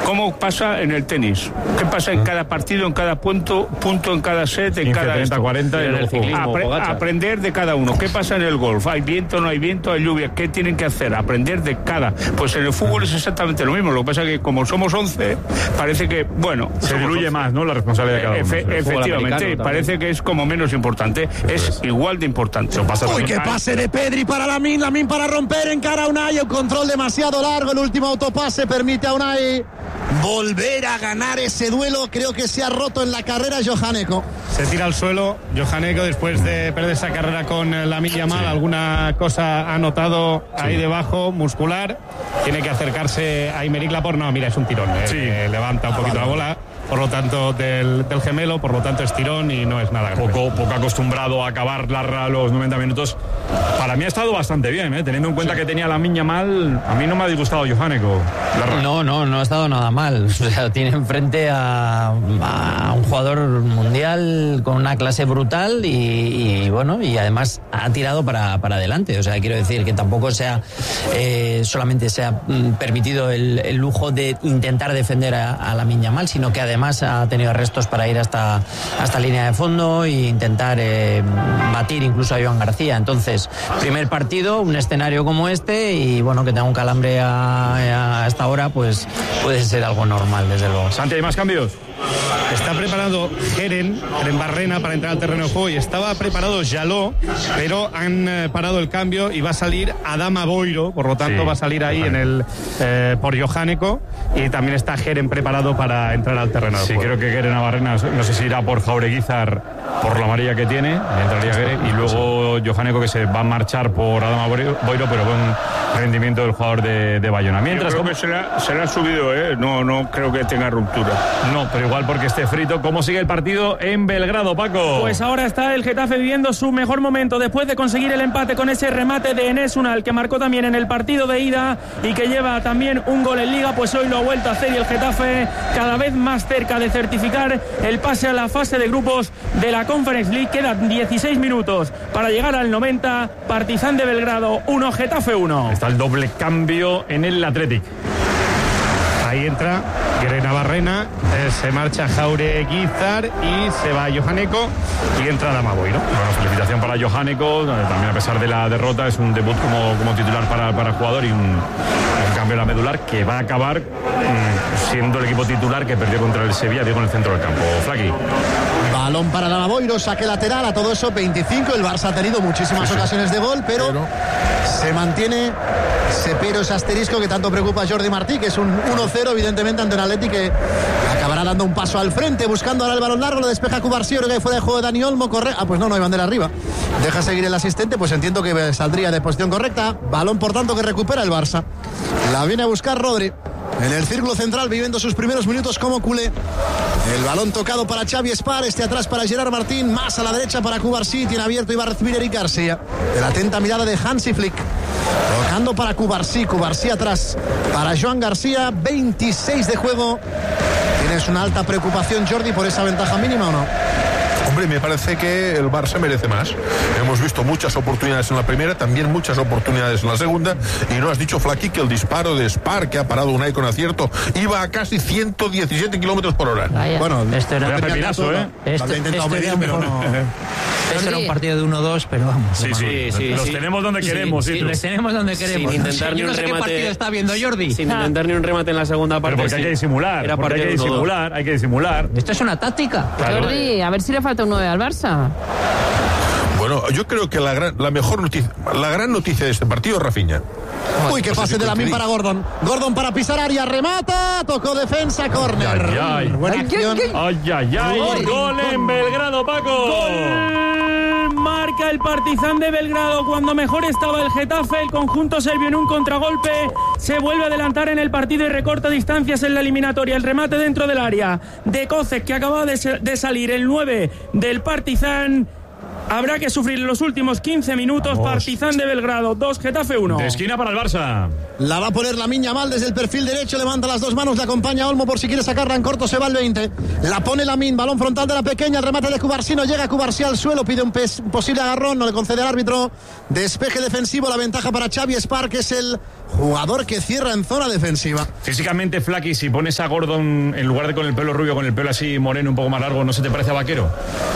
¿Cómo pasa en el tenis? ¿Qué pasa en cada partido, en cada punto en cada set, en 15, cada 30, 40 en el ciclismo? Aprender de cada uno. ¿Qué pasa en el golf? ¿Hay viento, no hay viento, hay lluvia? ¿Qué tienen que hacer? Aprender de cada. Pues en el fútbol es exactamente lo mismo. Lo que pasa es que como somos 11, parece que, bueno... Se diluye más, ¿no?, la responsabilidad de cada uno. Efectivamente, parece que es como menos importante. Es igual de importante. Uy, qué pase de Pedri para Lamine para romper, encara a Unai, el control demasiado largo, el último autopase permite a Unai volver a ganar ese duelo. Creo que se ha roto en la carrera Johaneko. Se tira al suelo Johaneko después de perder esa carrera con Lamine Yamal. Alguna cosa ha notado ahí debajo, muscular. Tiene que acercarse a Aymeric Laporte. No, mira, es un tirón. Levanta un poquito la bola, por lo tanto, del gemelo, por lo tanto es tirón y no es nada grave. Poco acostumbrado a acabar los 90 minutos. Para mí ha estado bastante bien, teniendo en cuenta que tenía Lamine Yamal. A mí no me ha disgustado Johaneko. No ha estado nada mal. O sea, tiene enfrente a un jugador mundial con una clase brutal y además ha tirado para adelante. O sea, quiero decir que tampoco solamente se ha permitido el lujo de intentar defender a Lamine Yamal, sino que además ha tenido restos para ir hasta línea de fondo e intentar batir incluso a Joan García. Entonces, primer partido, un escenario como este, y bueno, que tenga un calambre a esta hora, pues puede ser algo normal, desde luego. Santi, ¿hay más cambios? Está preparado Heren Barrena para entrar al terreno de juego y estaba preparado Jaló, pero han parado el cambio y va a salir Adama Boiro, por lo tanto va a salir ahí por Johaneko, y también está Heren preparado para entrar al terreno de juego. Sí, creo que Heren Barrena, no sé si irá por Jaureguizar por la amarilla que tiene, entraría Heren, y luego Johaneko, que se va a marchar por Adama Boiro, pero buen rendimiento del jugador de Bayona. Mientras, yo creo que será subido, no creo que tenga ruptura. No, pero igual porque esté frito. ¿Cómo sigue el partido en Belgrado, Paco? Pues ahora está el Getafe viviendo su mejor momento después de conseguir el empate con ese remate de Enes Unal, que marcó también en el partido de ida y que lleva también un gol en Liga. Pues hoy lo ha vuelto a hacer, y el Getafe cada vez más cerca de certificar el pase a la fase de grupos de la Conference League. Quedan 16 minutos para llegar al 90. Partizan de Belgrado 1, Getafe 1. Está el doble cambio en el Athletic. Ahí entra Guerena Barrena, se marcha Jaureguizar y se va Johaneko y entra Adama Boiro. Bueno, felicitación para Johaneko, también a pesar de la derrota, es un debut como titular para el jugador, y un cambio en la medular que va a acabar siendo el equipo titular que perdió contra el Sevilla, digo, en el centro del campo. Flaqui. Balón para Adama Boiro, saque lateral, a todo eso 25. El Barça ha tenido muchísimas ocasiones de gol, pero se mantiene ese asterisco que tanto preocupa a Jordi Martí, que es un 1-0 evidentemente ante el Athletic, que acabará dando un paso al frente, buscando ahora el balón largo, lo despeja Cubarsí, creo que fue de juego de Dani Olmo, pues no hay bandera arriba, deja seguir el asistente, pues entiendo que saldría de posición correcta. Balón por tanto que recupera el Barça, la viene a buscar Rodri en el círculo central, viviendo sus primeros minutos como culé. El balón tocado para Xavi Espar, atrás para Gerard Martín, más a la derecha para Cubarsí, tiene abierto y va a recibir Eric García, de la atenta mirada de Hansi Flick, tocando para Cubarsí atrás para Joan García, 26 de juego. ¿Tienes una alta preocupación, Jordi, por esa ventaja mínima o no? Hombre, me parece que el Barça merece más. Hemos visto muchas oportunidades en la primera, también muchas oportunidades en la segunda, y no has dicho, Flaqui, que el disparo de Spar, que ha parado Unai con acierto, iba a casi 117 kilómetros por hora. Vaya. Bueno, esto era pepinazo, Este era un partido de 1-2, pero vamos. Sí. Los tenemos donde queremos. Sí, los tenemos donde queremos. Sin intentar ni un remate. ¿Qué partido está viendo Jordi? Sin intentar ni un remate en la segunda parte. Pero porque hay que disimular. Hay que disimular. Esto es una táctica. Claro. Jordi, a ver si le falta un 9 al Barça. Bueno, yo creo que la gran noticia de este partido es Rafinha. Uy, qué pase de Lamine para Gordon. Gordon para pisar área, remata, tocó defensa, córner. Buena acción. Gol en Belgrado, Paco. Gol. Marca el Partizan de Belgrado cuando mejor estaba el Getafe. El conjunto serbio en un contragolpe se vuelve a adelantar en el partido y recorta distancias en la eliminatoria. El remate dentro del área de Kovacic, que acaba de salir, el 9 del Partizan. Habrá que sufrir los últimos 15 minutos. Partizan de Belgrado 2, Getafe 1. De esquina para el Barça. La va a poner Lamine Yamal desde el perfil derecho, levanta las dos manos, le acompaña Olmo por si quiere sacarla en corto, se va al 20. La pone Lamine, balón frontal de la pequeña, el remate de Cubarsí, no llega Cubarsí al suelo, pide un posible agarrón, no le concede al árbitro. Despeje defensivo, la ventaja para Xavi Espar, que es el jugador que cierra en zona defensiva. Físicamente, Flaky, si pones a Gordon en lugar de con el pelo rubio, con el pelo así moreno, un poco más largo, ¿no se te parece a Vaquero?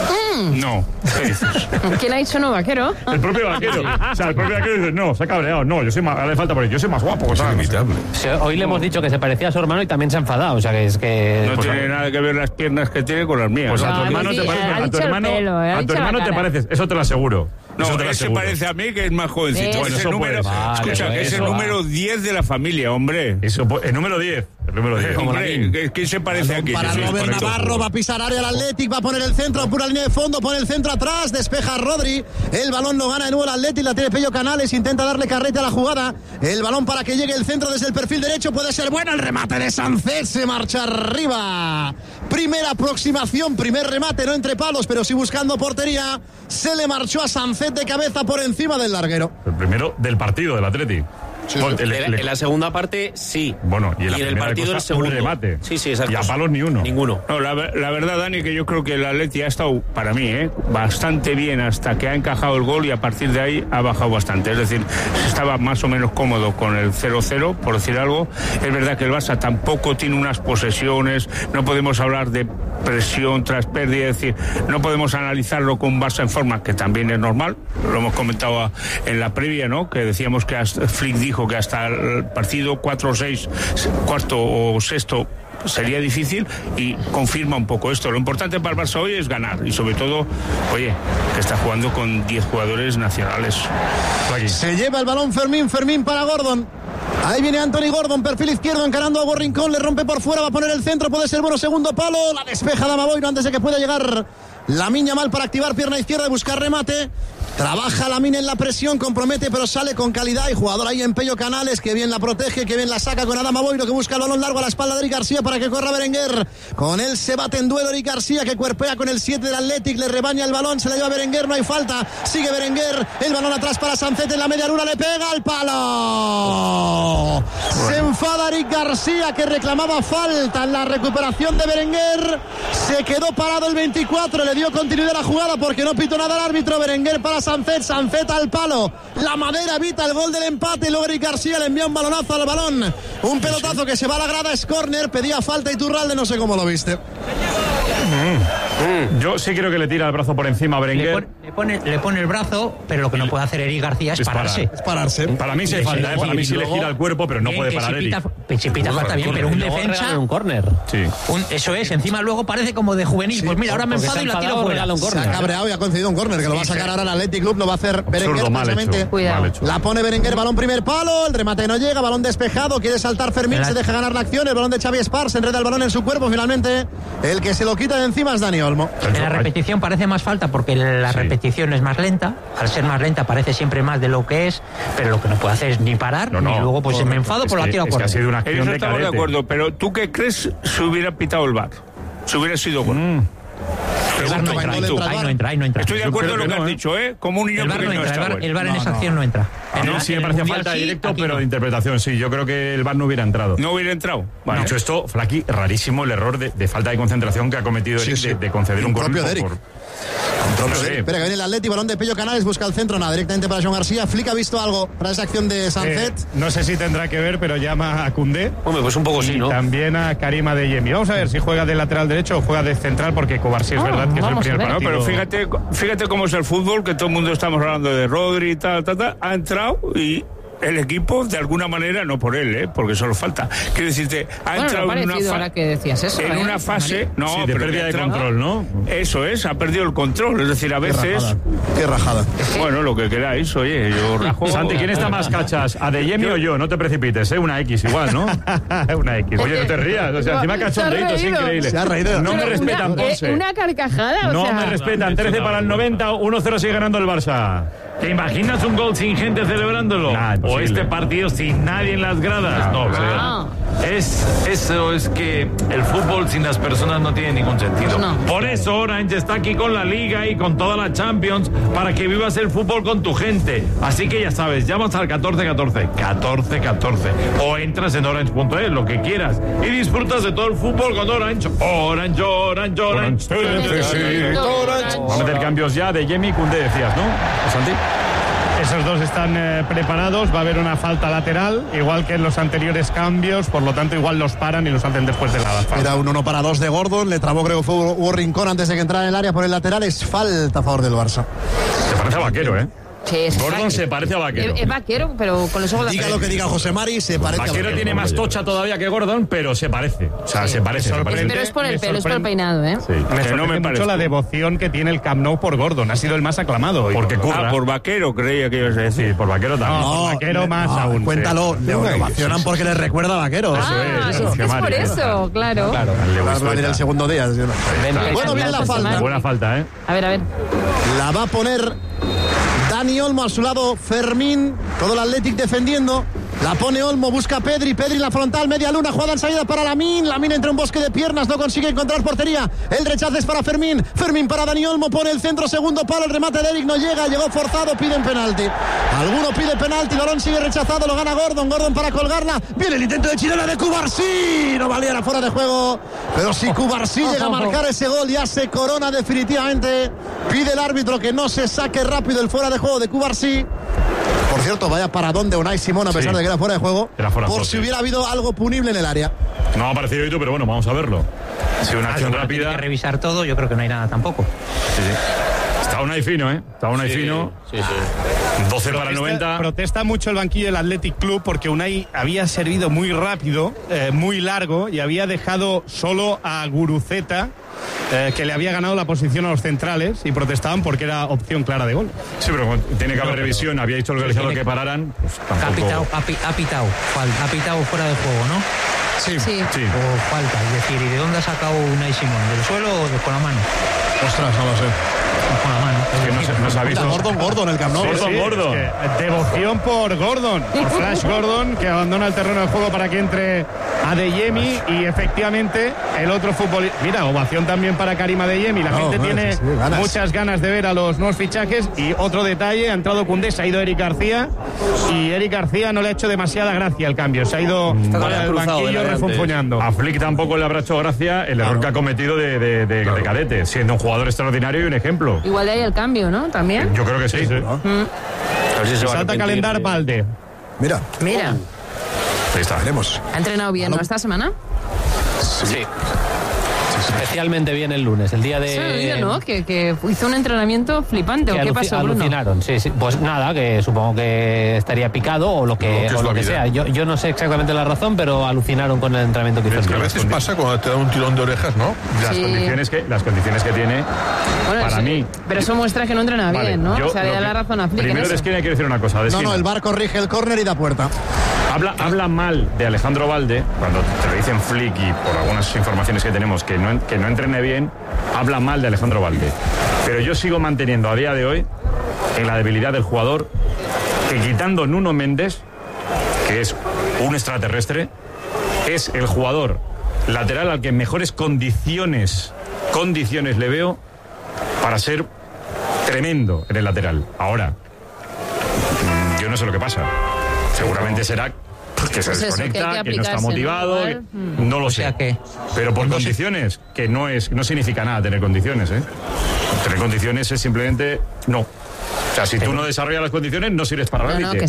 No. ¿Qué dices? ¿Quién ha dicho no, Vaquero? El propio Vaquero. O sea, el propio Vaquero dice, no, se ha cabreado. No, yo soy más, le falta por ahí, yo soy más guapo. Es inimitable. Hoy le hemos dicho que se parecía a su hermano y también se ha enfadado. O sea, que es que... No tiene nada que ver las piernas que tiene con las mías. Pues ¿no? a tu hermano sí, te parece, ha a tu dicho el hermano, pelo, ha a tu dicho la hermano te cara. pareces, eso te lo aseguro. No, eso te lo ese aseguro. parece a mí que es más jovencito. Bueno, Es eso el número, puede. Vale, escucha, pues es el eso número 10 de la familia, hombre. Eso, el número 10. El número 10. Hombre, ¿quién se parece aquí? Para Sí, Robert correcto. Navarro, va a pisar área el Athletic, va a poner el centro, pura línea de fondo, pone el centro atrás, despeja a Rodri, el balón lo gana de nuevo el Athletic, la tiene Pello Canales, intenta darle carrete a la jugada, el balón para que llegue el centro desde el perfil derecho, puede ser bueno, el remate de Sancet, se marcha arriba, primera aproximación, primer remate, no entre palos, pero sí buscando portería, se le marchó a Sancet de cabeza por encima del larguero. El primero del partido del Atleti. Bueno, En la segunda parte, sí. Bueno, y en la el primera partido cosa, el segundo. un remate. Sí, exacto. Y a palos ni uno. Ninguno. No, la verdad, Dani, que yo creo que el Atleti ha estado, para mí, bastante bien hasta que ha encajado el gol y a partir de ahí ha bajado bastante. Es decir, estaba más o menos cómodo con el 0-0, por decir algo. Es verdad que el Barça tampoco tiene unas posesiones, no podemos hablar de presión tras pérdida, es decir, no podemos analizarlo con un Barça en forma, que también es normal. Lo hemos comentado en la previa, ¿no? Que decíamos que Flick dijo que hasta el partido 4-6, cuarto o sexto, sería difícil y confirma un poco esto. Lo importante para el Barça hoy es ganar y sobre todo, oye, que está jugando con 10 jugadores nacionales. Se lleva el balón Fermín para Gordon. Ahí viene Anthony Gordon, perfil izquierdo, encarando a Gorrincón, le rompe por fuera, va a poner el centro, puede ser bueno, segundo palo, la despeja Dama Boiro antes de que pueda llegar Lamine Yamal para activar pierna izquierda y buscar remate. Trabaja Lamine en la presión, compromete, pero sale con calidad. Y jugador ahí en Pello Canales, que bien la protege, que bien la saca con Adama Boiro, que busca el balón largo a la espalda de Eric García para que corra Berenguer. Con él se bate en duelo Eric García, que cuerpea con el 7 del Athletic, le rebaña el balón, se la lleva Berenguer, no hay falta. Sigue Berenguer, el balón atrás para Sancet en la media luna, le pega al palo. Se enfada Eric García, que reclamaba falta en la recuperación de Berenguer. Se quedó parado el 24, le dio continuidad a la jugada porque no pitó nada el árbitro. Berenguer para Sancet al palo, la madera evita el gol del empate, luego Eric García le envía un balonazo al balón, un pelotazo que se va a la grada, es córner, pedía falta Iturralde, no sé cómo lo viste. Yo sí creo que le tira el brazo por encima a Berenguer. Le pone el brazo, pero lo que no puede hacer Eric García es pararse. Es pararse. Para mí sí hay falta, para mí sí le gira el cuerpo, pero no puede parar Eric. Se pita falta bien, pero un defensa... un córner. Sí. Eso es, encima luego parece como de juvenil. Pues mira, ahora me enfado y la tiro fuera. Se ha cabreado y ha concedido un córner, que lo va a sacar ahora el Athletic Club, lo va a hacer Berenguer precisamente. Cuidado. La pone Berenguer, balón primer palo, el remate no llega, balón despejado, quiere saltar Fermín, se deja ganar la acción, el balón de Xavi Espar, se enreda el balón en su cuerpo, finalmente el que se lo quita de encima es Dani Olmo. En la repetición parece más falta porque la repetición es más lenta, al ser más lenta parece siempre más de lo que es, pero lo que no puede hacer es ni parar, ni luego pues me enfado por la tiro a córner. Ha sido una acción de estamos de acuerdo, pero ¿tú qué crees si hubiera pitado el VAR? Si hubiera sido gol. Ahí no entra. Estoy de acuerdo con lo que has dicho, Como un niño el VAR no entra, el VAR en esa acción no entra. A mí sí me parece falta de directo, pero de interpretación, sí. Yo creo que el VAR no hubiera entrado. No hubiera entrado. Vale. Dicho esto, Flaky, rarísimo el error de falta de concentración que ha cometido Eric de conceder un córner por... Espera, que viene el Atleti, balón de Pello Canales, busca el centro, nada, directamente para Joan García. Flick ha visto algo para esa acción de Sancet. No sé si tendrá que ver, pero llama a Koundé. Hombre, pues un poco sí, ¿no? También a Karim Adeyemi. Vamos a ver si juega de lateral derecho o juega de central, porque Cubarsí es verdad que es el primer partido. No, pero fíjate cómo es el fútbol, que todo el mundo estamos hablando de Rodri y tal, ha entrado y... el equipo, de alguna manera, no por él, porque solo falta. Quiero decirte, ha entrado en una ahora que decías eso, en una fase, no, de pérdida de control, ¿no? Eso es, ha perdido el control, es decir, a veces... Qué rajada. Bueno, lo que queráis, oye, yo rajo... Santi, ¿quién está más cachas? ¿Adeyemi o yo? No te precipites, una X igual, ¿no? Una X. Oye, no te rías, o sea, encima cachondeito, es increíble. Se ha reído. No me respetan, Ponce. Una carcajada, no me respetan, 13 para el 90, 1-0 sigue ganando el Barça. ¿Te imaginas un gol sin gente celebrándolo? Nah, o este partido sin nadie en las gradas. Eso es que el fútbol sin las personas no tiene ningún sentido. No. Por eso Orange está aquí con la Liga y con toda la Champions para que vivas el fútbol con tu gente. Así que ya sabes, llamas al 1414 o entras en orange.es, lo que quieras, y disfrutas de todo el fútbol con Orange. Orange. Vamos a meter cambios ya de Yemi y Koundé, decías, ¿no, Santi? Esos dos están preparados, va a haber una falta lateral, igual que en los anteriores cambios, por lo tanto igual los paran y los hacen después de la falta. Era un 1-2 de Gordon, le trabó creo que fue Hugo Rincón antes de que entrara en el área por el lateral, es falta a favor del Barça. Se parece a Vaquero, ¿eh? Sí, es Gordon se parece a Vaquero. Es Vaquero, pero con los ojos de Diga lo que diga José Mari, se parece a Vaquero. Tiene más tocha todavía que Gordon, pero se parece. O sea, se parece. Pero es por el pelo, es por el peinado, ¿eh? Sí. Me sorprende mucho la devoción que tiene el Camp Nou por Gordon. Ha sido el más aclamado hoy. Porque curra. por Vaquero creía que ibas a decir. Sí, por Vaquero también. No, por Vaquero más aún. Cuéntalo, le ovacionan porque le recuerda a Vaquero. Es por eso, claro. Claro, va a venir el segundo día. Bueno, viene la falta. Buena falta, ¿eh? A ver. La va a poner Dani Olmo, a su lado Fermín, todo el Athletic defendiendo. La pone Olmo, busca Pedri en la frontal, media luna, jugada en salida para Lamine entre un bosque de piernas, no consigue encontrar portería. El rechazo es para Fermín para Dani Olmo, pone el centro, segundo palo, el remate de Eric no llegó forzado, piden penalti. Alguno pide penalti, balón sigue rechazado, lo gana Gordon para colgarla. Viene el intento de chilena de Cubarsí, no valía, era fuera de juego, pero si Cubarsí llega a marcar ese gol, ya se corona definitivamente. Pide el árbitro que no se saque rápido el fuera de juego de Cubarsí. Por cierto, vaya paradón de Unai Simón, a pesar de que era fuera de juego, por si hubiera habido algo punible en el área. No ha aparecido hoy tú, pero bueno, vamos a verlo. Si una acción rápida. Hay que revisar todo, yo creo que no hay nada tampoco. Sí. Está Unai fino, ¿eh? Está Unai fino. Sí. 12 para el 90. Protesta mucho el banquillo del Athletic Club porque Unai había servido muy rápido, muy largo, y había dejado solo a Guruceta, que le había ganado la posición a los centrales, y protestaban porque era opción clara de gol. Sí, pero tiene que haber revisión. Había dicho el organizador que pararan. Pues tampoco... Ha pitado fuera de juego, ¿no? Sí. O falta, es decir, ¿y de dónde ha sacado Unai Simón? ¿Del suelo o con la mano? Ostras, no lo sé. Con la mano. Es que no se ha visto. Gordon, el Camp Nou. Gordon. Devoción por Gordon, por Flash Gordon, que abandona el terreno de juego para que entre Adeyemi, y efectivamente el otro futbolista. Mira, ovación también para Karim Adeyemi. La gente tiene muchas ganas de ver a los nuevos fichajes. Y otro detalle, ha entrado Koundé, se ha ido Eric García, y Eric García no le ha hecho demasiada gracia al cambio. Se ha ido al banquillo refunfuñando. A Flick tampoco le habrá hecho gracia el error que ha cometido de Cadete, siendo un jugador extraordinario y un ejemplo. Igual de ahí el cambio, ¿no? También. Yo creo que sí. Salta Calendar Valde. Mira. Ahí está. Veremos. ¿Ha entrenado bien, ¿no, esta semana? Sí. Especialmente bien el lunes, el día de... Sí, el día, ¿no? Que hizo un entrenamiento flipante. ¿O qué pasó, Bruno? Alucinaron, sí. Pues nada, que supongo que estaría picado o lo que sea. Yo no sé exactamente la razón, pero alucinaron con el entrenamiento que hizo. Es que a veces pasa cuando te da un tirón de orejas, ¿no? Las condiciones que tiene, para mí... Pero eso muestra que no entrena bien, ¿no? O sea, le da la razón a Flick. Primero de esquina quiero decir una cosa. No, el VAR corrige el córner y da puerta. Habla mal de Alejandro Valde, cuando te lo dicen Flick y por algunas informaciones que tenemos que no entrene bien, habla mal de Alejandro Valde. Pero yo sigo manteniendo a día de hoy en la debilidad del jugador que, quitando Nuno Méndez, que es un extraterrestre, es el jugador lateral al que mejores condiciones le veo para ser tremendo en el lateral. Ahora, yo no sé lo que pasa. Seguramente será que se desconecta, que no está motivado, no lo sé. Pero por condiciones, que no significa nada tener condiciones, ¿eh? Tener condiciones es simplemente no. O sea, si tú no desarrollas las condiciones, no sirves para la élite.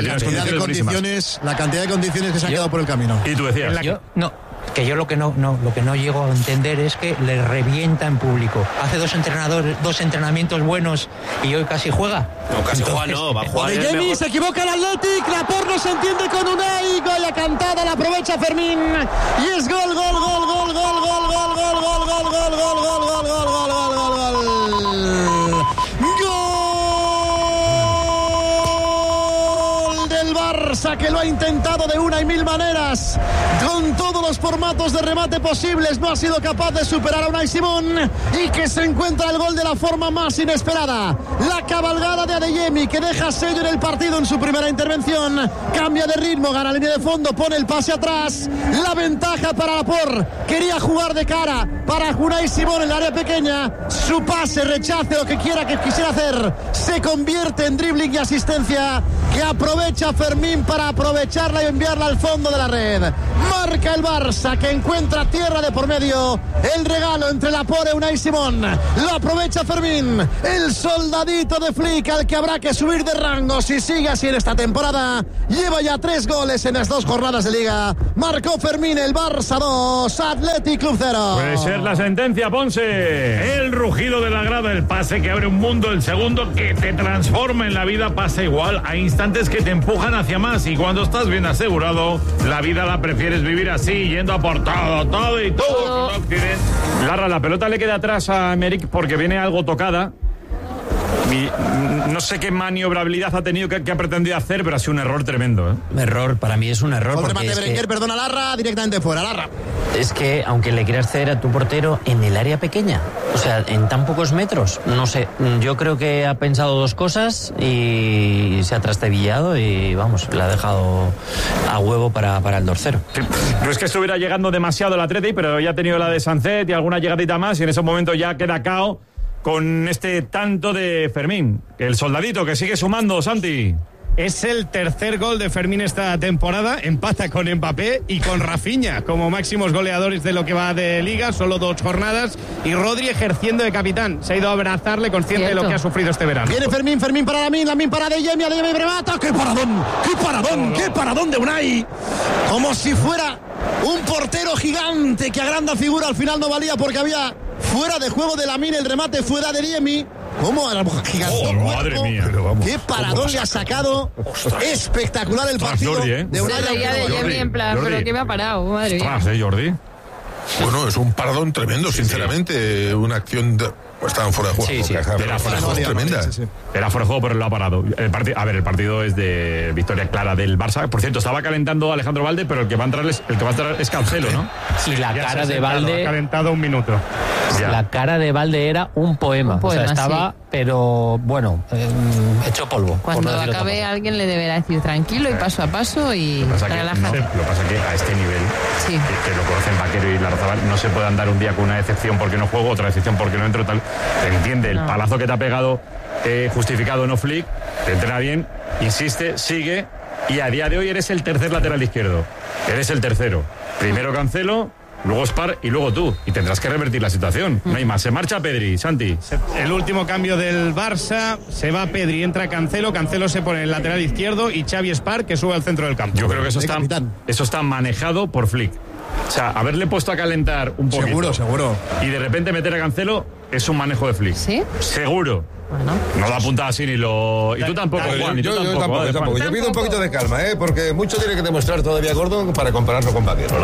La cantidad de condiciones que se han quedado por el camino. Y tú decías. Yo lo que no llego a entender es que le revienta en público. Hace dos entrenamientos buenos y hoy casi juega. No, casi juega no, va a jugar. Adeyemi, se equivoca el Athletic, la porno se entiende con Unai, gol a cantada, la aprovecha Fermín y es gol del Barça, que lo ha intentado de una y mil maneras, con todos los formatos de remate posibles, no ha sido capaz de superar a Unai Simón, y que se encuentra el gol de la forma más inesperada. La cabalgada de Adeyemi, que deja sello en el partido en su primera intervención, cambia de ritmo, gana línea de fondo, pone el pase atrás, la ventaja para Laporte, quería jugar de cara para Unai Simón en el área pequeña, su pase, rechace, lo que quiera que quisiera hacer, se convierte en dribbling y asistencia que aprovecha Fermín para aprovecharla y enviarla al fondo de la red. Marca el Barça, que encuentra tierra de por medio, el regalo entre Laporte y Unai Simón, lo aprovecha Fermín, el soldadito de Flick, al que habrá que subir de rango si sigue así en esta temporada. Lleva ya 3 goles en las 2 jornadas de Liga. Marcó Fermín, el Barça 2, Athletic Club 0. Puede ser la sentencia, Ponce. El rugido de la grada, el pase que abre un mundo, el segundo que te transforma en la vida, pasa igual. Hay instantes que te empujan hacia más, y cuando estás bien asegurado, la vida la prefieres vivir así, yendo a por todo y todo. Larra, la pelota le queda atrás a Emerick porque viene algo tocada. No sé qué maniobrabilidad ha tenido, qué ha pretendido hacer, pero ha sido un error tremendo, ¿eh? Error, para mí es un error. El remate de Berenguer, perdona, Larra, directamente fuera, Larra. Es que, aunque le quieras ceder a tu portero en el área pequeña, o sea, en tan pocos metros, no sé, yo creo que ha pensado 2 cosas y se ha trastabillado y, vamos, le ha dejado a huevo para el 2-0. No es que estuviera llegando demasiado el Atleti, pero ya ha tenido la de Sancet y alguna llegadita más, y en esos momentos ya queda cao con este tanto de Fermín. El soldadito que sigue sumando, Santi. Es el tercer gol de Fermín esta temporada, empata con Mbappé y con Rafinha como máximos goleadores de lo que va de Liga, solo 2 jornadas, y Rodri ejerciendo de capitán, se ha ido a abrazarle consciente de lo que ha sufrido este verano. Viene Fermín para Lamin para Adeyemi remata, ¡qué paradón de Unai! Como si fuera un portero gigante que a grande figura, al final no valía porque había fuera de juego de Lamin, el remate fuera de Adeyemi. ¿Cómo? Madre mía. Qué paradón le ha sacado. Espectacular el partido de Unai. de Jamie en plan, pero que me ha parado, madre mía. Jordi. Bueno, es un paradón tremendo, sinceramente. Una acción estaban fuera de juego. Sí. Era fuera de juego tremenda. Era fuera de juego, pero lo ha parado. El partido es de victoria clara del Barça. Por cierto, estaba calentando Alejandro Valde, pero el que va a entrar es Cancelo, ¿no? Y la cara de Valde ha calentado un minuto. La cara de Valde era un poema. O sea, estaba, sí, pero bueno, hecho polvo. Cuando acabe alguien le deberá decir tranquilo y paso a paso y relájate. Lo que pasa es que a este nivel, sí, que lo conocen Vaquero y Larrazabal, no se puede andar un día con una decepción porque no juego, otra decepción porque no entro, tal. Entiende, el palazo que te ha pegado, justificado no Flick, te entrena bien, insiste, sigue, y a día de hoy eres el tercer lateral izquierdo. Eres el tercero. Primero Cancelo, luego Spar y luego tú. Y tendrás que revertir la situación. No hay más. Se marcha Pedri, Santi. El último cambio del Barça. Se va Pedri, entra Cancelo. Cancelo se pone en el lateral izquierdo y Xavi Spar, que sube al centro del campo. Yo creo que eso está manejado por Flick. O sea, haberle puesto a calentar un poquito. Seguro. Y de repente meter a Cancelo es un manejo de Flick. ¿Sí? Seguro. Bueno, no lo apunta así ni lo... Y tú tampoco, Juan. Yo tampoco. Yo pido un poquito de calma, porque mucho tiene que demostrar todavía Gordon para compararlo con Vaquero.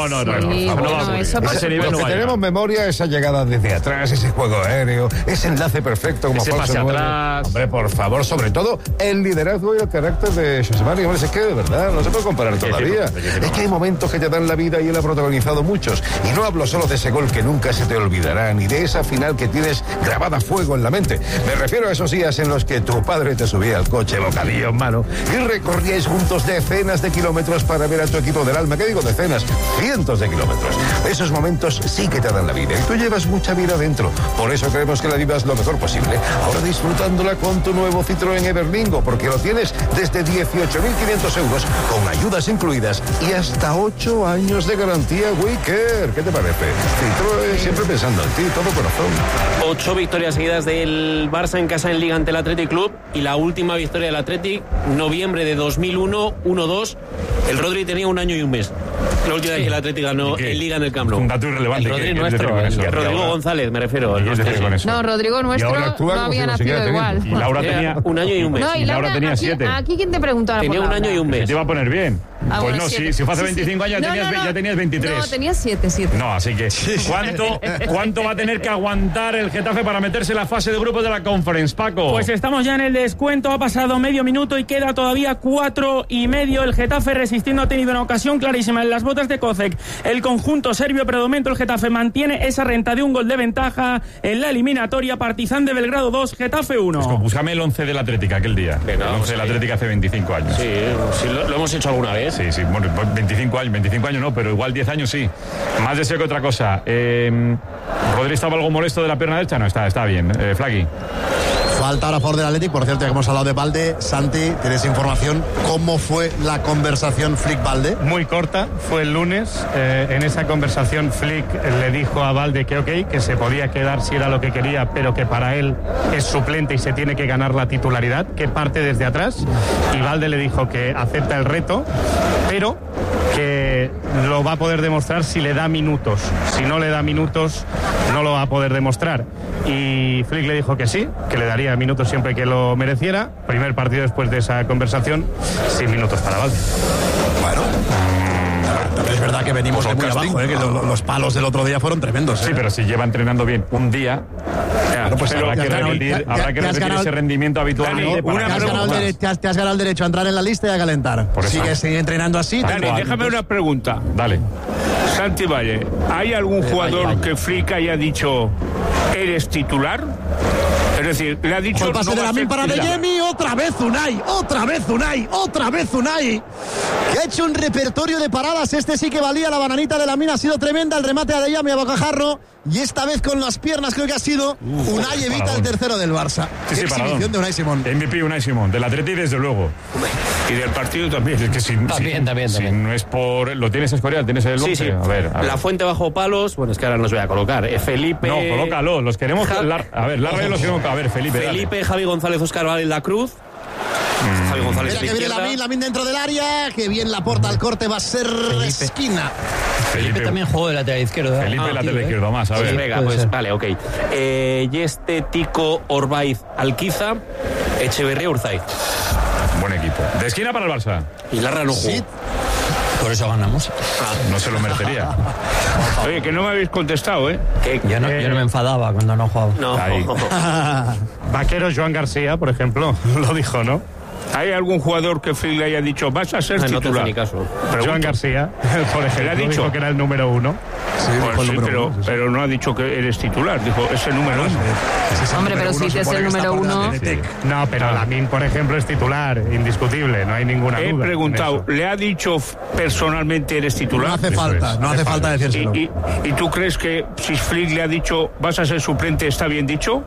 Los que tenemos memoria, esa llegada desde atrás, ese juego aéreo, ese enlace perfecto como falso 9. Hombre, por favor, sobre todo el liderazgo y el carácter de José María. Es que de verdad no se puede comparar todavía. Es que hay momentos que te dan la vida y él ha protagonizado muchos. Y no hablo solo de ese gol que nunca se te olvidará, ni de esa final que tienes grabada a fuego en la mente. Me refiero a esos días en los que tu padre te subía al coche, bocadillo en mano, y recorríais juntos decenas de kilómetros para ver a tu equipo del alma. ¿Qué digo decenas? Cientos de kilómetros. Esos momentos sí que te dan la vida, y tú llevas mucha vida dentro. Por eso creemos que la vivas lo mejor posible. Ahora disfrutándola con tu nuevo Citroën Everlingo, porque lo tienes desde 18.500 euros, con ayudas incluidas y hasta 8 años de garantía Wicker. ¿Qué te parece? Citroën, siempre pensando en ti, todo corazón. 8 victorias seguidas del Barça en casa en Liga ante el Athletic Club, y la última victoria del Athletic, noviembre de 2001, 1-2. El Rodri tenía 1 año y 1 mes. La última vez que el Athletic ganó en Liga en el Camp Nou. Un dato irrelevante. El Rodri nuestro. Rodrigo González, me refiero. No, Rodrigo nuestro no había nacido igual. Y Laura tenía 1 año y 1 mes. No, y Laura tenía 7. Aquí, ¿quién te preguntó? Tenía 1 año y 1 mes. Te iba a poner bien. Pues no, si fue hace 25 años ya tenías 23. No, tenías 7. No, así que ¿cuánto va a tener que aguantar el Getafe para meterse en la fase de grupos de la Conference, Paco? Pues estamos ya en el descuento, ha pasado medio minuto y queda todavía 4,5. El Getafe resistiendo, ha tenido una ocasión clarísima en las botas de Kocek. El conjunto serbio, pero de momento el Getafe mantiene esa renta de un gol de ventaja en la eliminatoria. Partizan de Belgrado 2, Getafe 1. Pues búscame el 11 del Atlético aquel día. Venga, el 11 del Atlético hace 25 años. Sí, lo hemos hecho alguna vez. Sí, bueno, 25 años no, pero igual 10 años sí. Más deseo que otra cosa. ¿Rodri estaba algo molesto de la pierna derecha? No, está bien. Flaqui. Falta ahora a favor del Athletic. Por cierto, ya que hemos hablado de Balde, Santi, ¿tienes información? ¿Cómo fue la conversación Flick-Balde? Muy corta, fue el lunes. En esa conversación Flick le dijo a Balde que ok, que se podía quedar si era lo que quería, pero que para él es suplente y se tiene que ganar la titularidad, que parte desde atrás. Y Balde le dijo que acepta el reto, pero que lo va a poder demostrar si le da minutos. Si no le da minutos, no lo va a poder demostrar. Y Flick le dijo que sí, que le daría minutos siempre que lo mereciera. Primer partido después de esa conversación, sin minutos para Balde. Bueno, también es verdad que venimos de muy abajo, que los palos del otro día fueron tremendos. Sí, pero si lleva entrenando bien un día, pues habrá que repetir ese rendimiento habitual. Te has ganado el derecho a entrar en la lista y a calentar. Sigues entrenando así. Dani, déjame una pregunta. Dale. Santi Valle, ¿hay algún jugador que Flick haya dicho eres titular? Es decir, le ha dicho... El pase de Lamin para Adeyemi, otra vez Unai, que ha hecho un repertorio de paradas. Este sí que valía, la bananita de Lamin ha sido tremenda, el remate de Adeyemi a bocajarro, y esta vez con las piernas creo que ha sido Unai, evita el tercero del Barça. Sí, exhibición de Unai Simón. MVP Unai Simón, del Atleti desde luego. Y del partido también. Es que también. No es por... ¿Lo tienes Escorial? ¿Tienes el 11? Sí. A ver. La fuente bajo palos, bueno, es que ahora nos voy a colocar. Felipe... No, colócalo, los queremos... A ver, los queremos... A ver, Felipe, Javi González, Óscar Vale, La Cruz. Javi González. Mira que viene Lamin dentro del área, que bien la porta al corte, va a ser esquina. Felipe también jugó de lateral izquierdo. Felipe lateral izquierdo, más, a ver. Sí, venga, pues vale, ok. Yeste, Tico, Orbaiz, Alquiza, Echeverría, Urzaiz. Buen equipo. De esquina para el Barça. Y Larra no jugó. Sí. Por eso ganamos. No se lo merecería. Oye, que no me habéis contestado, ¿eh? Yo no me enfadaba cuando no jugaba. No. Vaquero Joan García, por ejemplo, lo dijo, ¿no? ¿Hay algún jugador que Flick le haya dicho vas a ser titular? No te hace ni caso. Joan García, por ejemplo, ha dicho que era el número 1. Pero no ha dicho que eres titular, dijo es el número 1. Hombre, pero si es el número 1. No, pero Lamin, por ejemplo, es titular, indiscutible, no hay ninguna duda. He preguntado, ¿le ha dicho personalmente eres titular? No hace falta decírselo. ¿Y tú crees que si Flick le ha dicho vas a ser suplente, está bien dicho?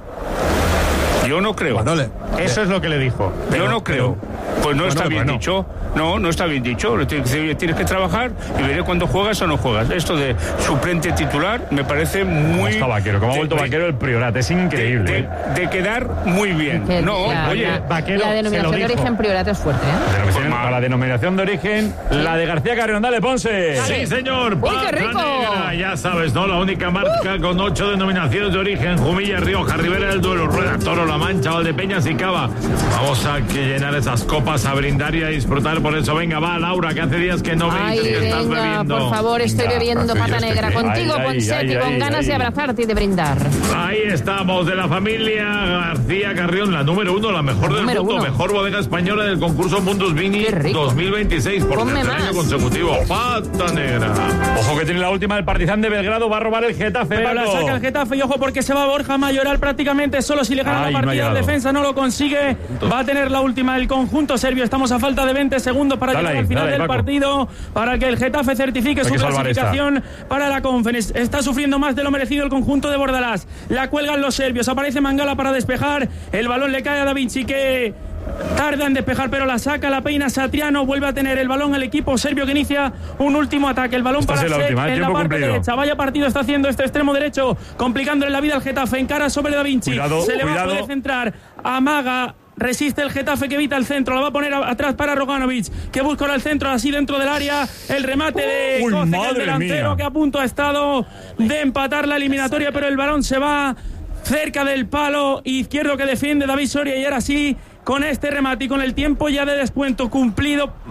Yo no creo. Eso es lo que le dijo. Yo no creo. Pues no está bien dicho. No está bien dicho. Tienes que trabajar y veré cuándo juegas o no juegas. Esto de suplente titular me parece muy... Está Vaquero, como ha vuelto Vaquero el Priorat, es increíble. De quedar muy bien. Vaquero. La denominación de origen Priorat es fuerte, ¿eh? Para la denominación de origen, la de García Carrión. Dale, Ponce. Sí, señor. ¡Uy, qué rico! Negra, ya sabes, ¿no? La única marca con 8 denominaciones de origen: Jumilla, Rioja, Ribera del Duero, Rueda, Toro, La Mancha, Valdepeñas y Cava. Vamos a llenar esas copas, a brindar y a disfrutar. Por eso, venga, va, Laura, que hace días que no me dices que estás bebiendo. Por favor, estoy bebiendo pata negra contigo, Poncetti, con ganas de abrazarte y de brindar. Ahí estamos, de la familia García Carrión, la número 1, la mejor del mundo, mejor bodega española del concurso Mundus Vini 2026, por tercer año consecutivo. Pata negra. Ojo que tiene la última del Partizan de Belgrado, va a robar el Getafe. Pero la saca el Getafe y ojo porque se va Borja Mayoral prácticamente solo. Si le gana la partida en defensa no lo consigue. Va a tener la última el conjunto serbio. Estamos a falta de 20 segundos para llegar al final del partido, para que el Getafe certifique su clasificación para la Conference. Está sufriendo más de lo merecido el conjunto de Bordalás. La cuelgan los serbios. Aparece Mangala para despejar. El balón le cae a Da Vinci, que tarda en despejar, pero la saca, la peina Satriano. Vuelve a tener el balón el equipo serbio, que inicia un último ataque. El balón para Sek en la parte derecha. Vaya partido está haciendo este extremo derecho, complicándole la vida al Getafe. Encara sobre Da Vinci. Se le va a poder centrar. Amaga. Resiste el Getafe, que evita el centro. La va a poner atrás para Roganovic, que busca ahora el centro así dentro del área. El remate de Kocek, el delantero, que a punto ha estado de empatar la eliminatoria, pero el balón se va cerca del palo izquierdo que defiende David Soria. Y ahora sí, con este remate y con el tiempo ya de descuento cumplido,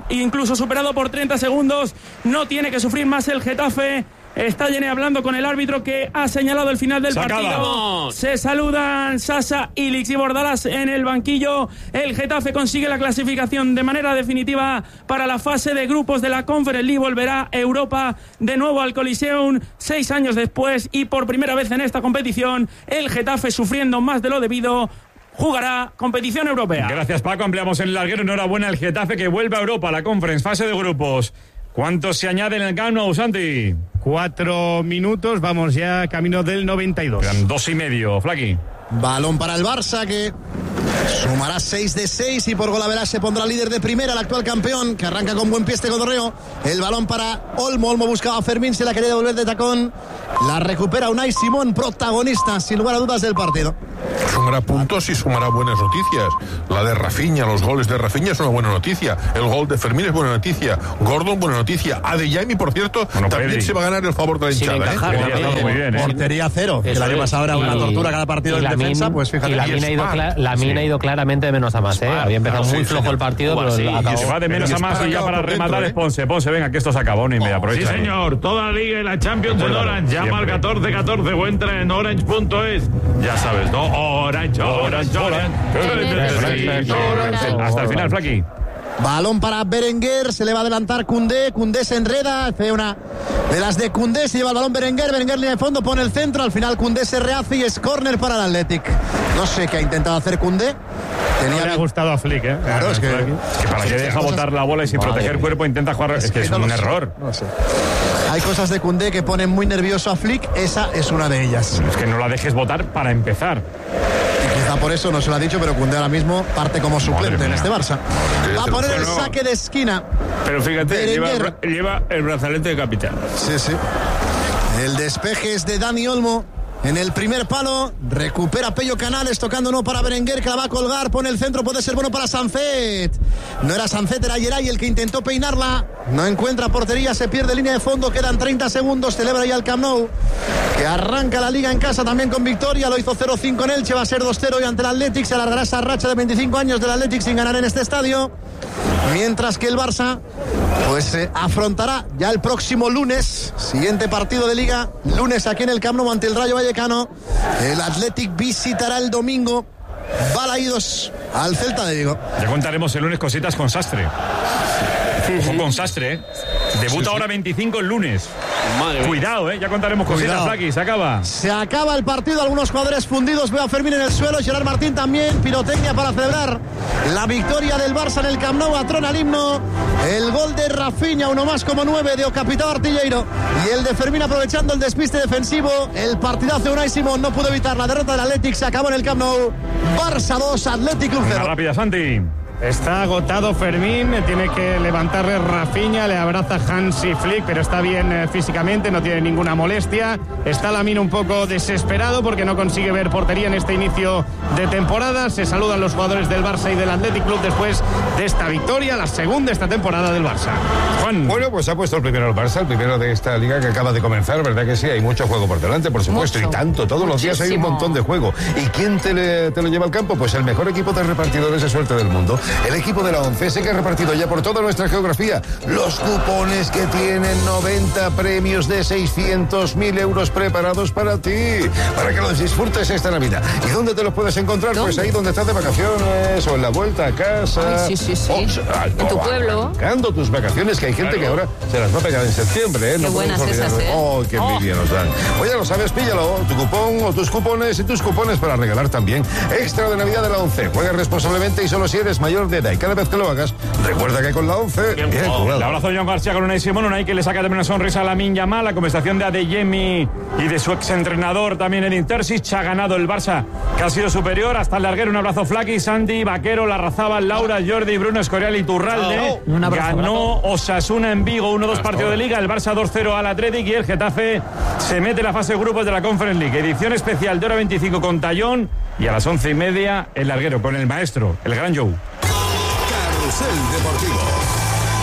incluso superado por 30 segundos. No tiene que sufrir más el Getafe. Está Jenny hablando con el árbitro que ha señalado el final del partido. Se saludan Sasa, Illich y Bordalás en el banquillo. El Getafe consigue la clasificación de manera definitiva para la fase de grupos de la Conference League. Volverá Europa de nuevo al Coliseum 6 años después y por primera vez en esta competición. El Getafe, sufriendo más de lo debido, jugará competición europea. Gracias, Paco. Ampliamos el larguero. Enhorabuena al Getafe, que vuelve a Europa, a la Conference, fase de grupos. ¿Cuánto se añade en el Camp Nou, Santi? 4 minutos, vamos ya camino del 92. Quedan 2,5, Flaqui. Balón para el Barça, que sumará 6 de 6 y por golaveras se pondrá líder de primera, el actual campeón, que arranca con buen pie este cotorreo. El balón para Olmo. Olmo buscaba a Fermín, se la quería devolver de tacón. La recupera Unai Simón, protagonista sin lugar a dudas del partido. Sumará puntos y sumará buenas noticias. La de Rafinha, los goles de Rafinha es una buena noticia. El gol de Fermín es buena noticia. Gordon, buena noticia. Adeyemi, por cierto, también se va a ganar el favor de la hinchada. Muy bien, Portería cero. Que el año pasado era una tortura cada partido en defensa, pues fíjate. Y Lamine ha ido claramente de menos a más, ¿eh? Había empezado muy flojo el partido, pero acabó. Y se va de menos a más y ya para rematar es Ponce. Ponce, venga, que esto se acabó, ni media. Aprovecha. Sí, señor. Toda la liga y la Champions en Orange. Llama al 1414 o entra en orange.es. Ya sabes, ¿no? Orange. Hasta el final, Flaqui. Balón para Berenguer, se le va a adelantar Koundé se enreda, hace una de las de Koundé, se lleva el balón Berenguer línea de fondo, pone el centro, al final Koundé se rehace y es córner para el Athletic. No sé qué ha intentado hacer Koundé. No le ha gustado a Flick, ¿eh? Claro, es que para que deja botar la bola y sin proteger cuerpo intenta jugar, es que es un error. No sé. Hay cosas de Koundé que ponen muy nervioso a Flick, esa es una de ellas. Es que no la dejes botar para empezar. Quizá por eso no se lo ha dicho, pero Koundé ahora mismo parte como suplente en este Barça. Va a poner el saque de esquina. Pero fíjate, lleva el brazalete de capitán. Sí, sí. El despeje es de Dani Olmo. En el primer palo, recupera Pello Canales, tocando no para Berenguer, que la va a colgar, pone el centro, puede ser bueno para Sancet. No era Sancet, era Geray el que intentó peinarla. No encuentra portería, se pierde línea de fondo, quedan 30 segundos, celebra ya el Camp Nou, que arranca la liga en casa también con victoria, lo hizo 0-5 en Elche, va a ser 2-0 y ante el Athletic, se alargará esa racha de 25 años del Athletic sin ganar en este estadio. Mientras que el Barça pues afrontará ya el próximo lunes, siguiente partido de liga, lunes aquí en el Camp Nou ante el Rayo Vallecano. El Athletic visitará el domingo Balaídos al Celta de Vigo. Ya contaremos el lunes cositas con Sastre. Ojo con Sastre, ¿eh? Debuta ahora 25 el lunes. Cuidado, ya contaremos cositas aquí. Se acaba. Se acaba el partido, algunos jugadores fundidos. Veo a Fermín en el suelo, Gerard Martín también. Pirotecnia para celebrar la victoria del Barça en el Camp Nou. Atrona el himno. El gol de Rafinha, uno más como 9 de Ocapitao Artilleiro. Y el de Fermín aprovechando el despiste defensivo. El partidazo de Unai Simón no pudo evitar la derrota del Athletic. Se acabó en el Camp Nou. Barça 2, Athletic Club 0. Rápida, Santi. Está agotado Fermín, tiene que levantarle Rafinha, le abraza Hansi Flick, pero está bien físicamente, no tiene ninguna molestia. Está Lamine un poco desesperado porque no consigue ver portería en este inicio de temporada. Se saludan los jugadores del Barça y del Athletic Club después de esta victoria, la segunda esta temporada del Barça. Juan. Bueno, pues ha puesto el primero el Barça, el primero de esta liga que acaba de comenzar, ¿verdad que sí? Hay mucho juego por delante, por supuesto, y tanto, todos los días hay un montón de juego. ¿Y quién te lo lleva al campo? Pues el mejor equipo de repartidores de suerte del mundo. El equipo de la ONCE, ese que ha repartido ya por toda nuestra geografía los cupones que tienen 90 premios de 600.000 euros preparados para ti, para que los disfrutes esta Navidad. ¿Y dónde te los puedes encontrar? ¿Dónde? Pues ahí donde estás de vacaciones o en la vuelta a casa. Ay, sí. En tu pueblo. Buscando tus vacaciones, que hay gente que ahora se las va a pegar en septiembre. Qué no buenas esas, Oh, qué envidia nos dan. Pues ya lo sabes, píllalo, tu cupón o tus cupones y tus cupones para regalar también. Extra de Navidad de la ONCE. Juega responsablemente y solo si eres mayor de edad. Y cada vez que lo hagas, recuerda que con la ONCE, bien jugado. El abrazo de John García con Unai Simón, Unai que le saca también una sonrisa a Lamine Yamal, la conversación de Adeyemi y de su exentrenador también el Terzic. Ha ganado el Barça, que ha sido superior. Hasta el larguero, un abrazo Flaqui, Santi, Vaquero, Larrazábal, Laura, Jordi, Bruno, Escorial y Turralde. Ganó Osasuna en Vigo, 1-2 partido de Liga, el Barça 2-0 al Athletic y el Getafe se mete en la fase de grupos de la Conference League. Edición especial de hora 25 con Tallón y a las 11:30 el larguero con el maestro, el gran Joe. Carrusel Deportivo.